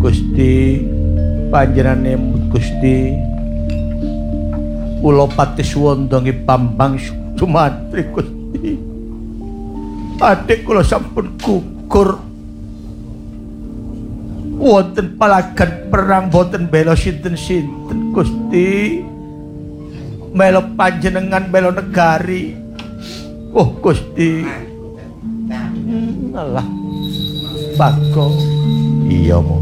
Gusti panjenengan Gusti kula pati suwanda nggih Bambang Sumatri Gusti adik kula sampun gugur wonten palagan perang boten bela sinten-sinten Gusti melo panjenengan melo negari oh Gusti alah Bagong iya mo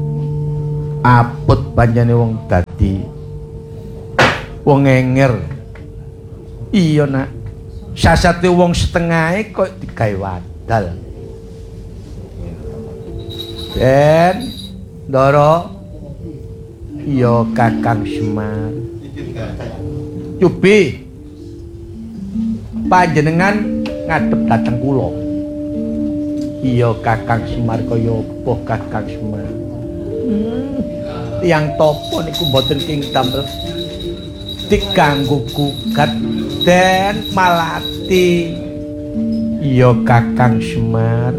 aput panjane wong dadi wong enger iya nak sasate wong setengahe kok digawe wadal Den Ndara iya Kakang Semar Cubi panjenengan ngadep dateng kula iya Kakang Semar kaya apa Kakang Semar tiyang topo niku mboten king damel diganggu gugat Den Malati iya Kakang Semar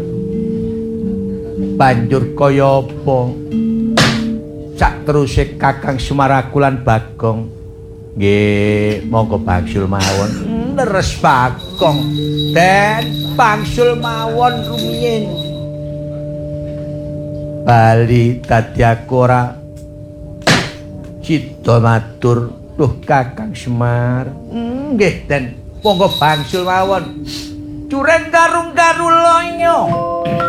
banjur kaya apa sak teruse Kakang Semar aku lan Bagong nggih monggo bangsul mawon leres Bagong Den bangsul mawon rumiyin bali dadi aku ora cita matur duh Kakang Semar nggih Den monggo bangsul mawon cureng karung karulanya